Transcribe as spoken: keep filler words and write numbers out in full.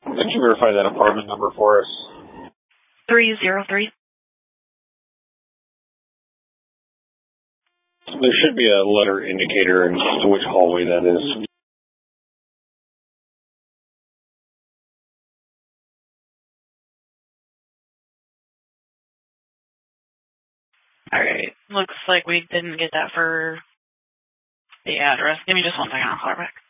Could you verify that apartment number for us? three zero three. There should be a letter indicator in which hallway that is. Alright, looks like we didn't get that for the address. Give me just one second, I'll call her back.